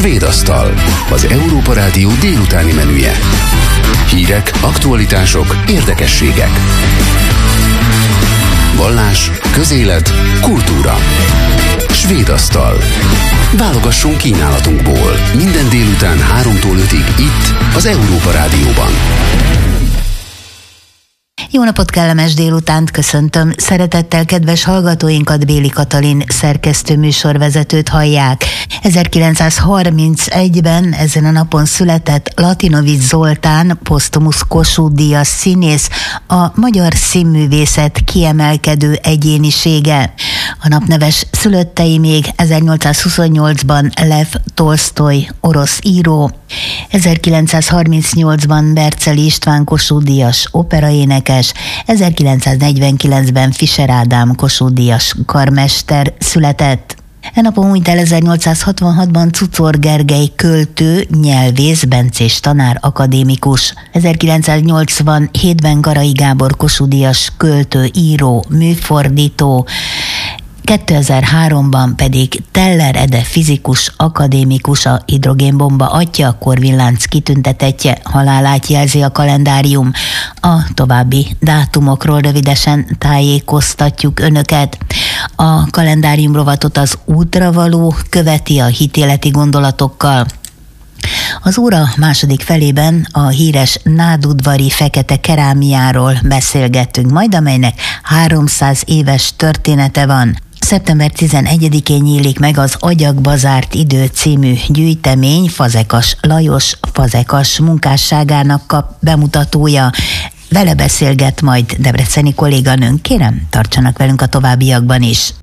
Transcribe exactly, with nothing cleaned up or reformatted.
Svéd asztal, az Európa Rádió délutáni menüje. Hírek, aktualitások, érdekességek. Vallás, közélet, kultúra. Svéd asztal. Válogassunk kínálatunkból. Minden délután háromtól ötig itt, az Európa Rádióban. Jó napot, kellemes délutánt köszöntöm. Szeretettel kedves hallgatóinkat, Béli Katalin szerkesztő műsorvezetőt hallják. ezerkilencszázharmincegyben ezen a napon született Latinovics Zoltán, posztumusz Kossuth-díjas színész, a magyar színművészet kiemelkedő egyénisége. A napneves szülöttei még ezernyolcszázhuszonnyolcban Lev Tolsztoj, orosz író, ezerkilencszázharmincnyolcban Berczeli István Kossuth-díjas operaénekes, ezerkilencszáznegyvenkilencben Fischer Ádám Kossuth-díjas karmester született. E napon hunyt el ezernyolcszázhatvanhatban Czuczor Gergely költő, nyelvész, bencés tanár, akadémikus. ezerkilencszáznyolcvanhétben Garai Gábor Kossuth-díjas költő, író, műfordító. kétezer-háromban pedig Teller Ede fizikus, akadémikus, a hidrogénbomba atya, Korvin-lánc kitüntetettje halálát jelzi a kalendárium. A további dátumokról rövidesen tájékoztatjuk önöket. A kalendárium rovatot az Útravaló követi a hitéleti gondolatokkal. Az óra második felében a híres nádudvari fekete kerámiáról beszélgettünk majd, amelynek háromszáz éves története van. szeptember tizenegyedikén nyílik meg az Agyagba zárt idő című gyűjtemény, Fazekas Lajos fazekas munkásságának kap bemutatója. Vele beszélget majd debreceni kolléganőnk. Kérem, tartsanak velünk a továbbiakban is.